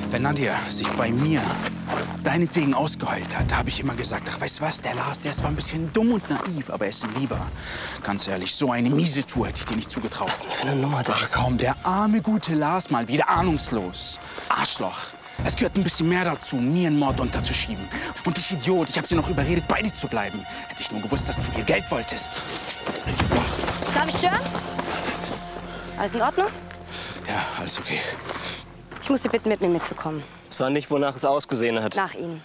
Wenn Nadja sich bei mir deinetwegen ausgeheult hat, habe ich immer gesagt, ach, weißt du was, der Lars, der ist zwar ein bisschen dumm und naiv, aber er ist ein Lieber. Ganz ehrlich, so eine miese Tour hätte ich dir nicht zugetraut. Was ist denn für eine Nummer das? Ach komm, der arme, gute Lars mal wieder ahnungslos. Arschloch. Es gehört ein bisschen mehr dazu, mir einen Mord unterzuschieben. Und ich Idiot, ich habe sie noch überredet, bei dir zu bleiben. Hätte ich nur gewusst, dass du ihr Geld wolltest. Darf ich stören? Alles in Ordnung? Ja, alles okay. Ich muss Sie bitten, mit mir mitzukommen. Es war nicht, wonach es ausgesehen hat. Nach Ihnen.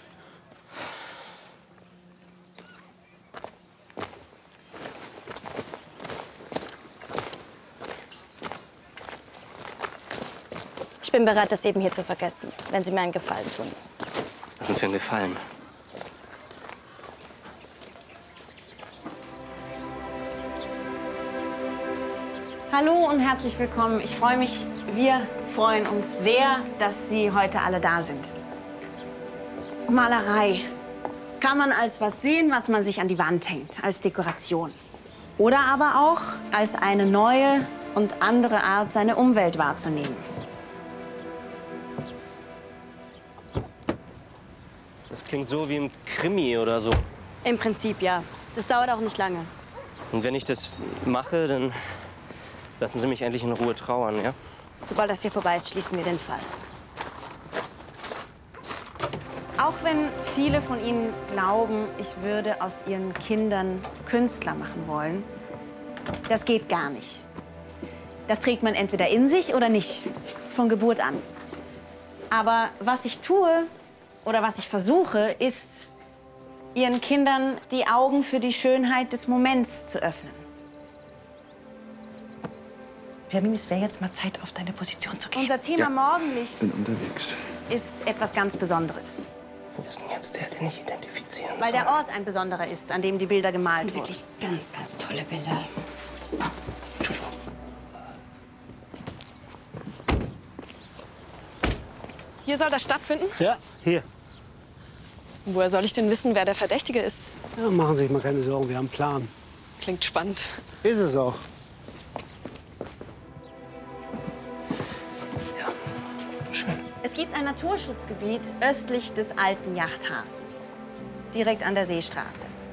Ich bin bereit, das eben hier zu vergessen, wenn Sie mir einen Gefallen tun. Was denn für ein Gefallen? Hallo und herzlich willkommen. Ich freue mich, wir freuen uns sehr, dass Sie heute alle da sind. Malerei kann man als was sehen, was man sich an die Wand hängt, als Dekoration. Oder aber auch als eine neue und andere Art, seine Umwelt wahrzunehmen. Das klingt so wie im Krimi oder so. Im Prinzip ja. Das dauert auch nicht lange. Und wenn ich das mache, dann lassen Sie mich endlich in Ruhe trauern, ja? Sobald das hier vorbei ist, schließen wir den Fall. Auch wenn viele von Ihnen glauben, ich würde aus Ihren Kindern Künstler machen wollen, das geht gar nicht. Das trägt man entweder in sich oder nicht, von Geburt an. Aber was ich tue oder was ich versuche, ist, Ihren Kindern die Augen für die Schönheit des Moments zu öffnen. Permin, es wäre jetzt mal Zeit, auf deine Position zu gehen. Unser Thema Morgenlicht Bin unterwegs. ist etwas ganz Besonderes. Wo ist denn jetzt der, den ich identifizieren soll? Weil der Ort ein besonderer ist, an dem die Bilder gemalt wurden. Wirklich ganz, ganz tolle Bilder. Entschuldigung. Hier soll das stattfinden? Ja, hier. Woher soll ich denn wissen, wer der Verdächtige ist? Ja, machen Sie sich mal keine Sorgen, wir haben einen Plan. Klingt spannend. Ist es auch. Ja, schön. Es gibt ein Naturschutzgebiet östlich des alten Yachthafens, direkt an der Seestraße.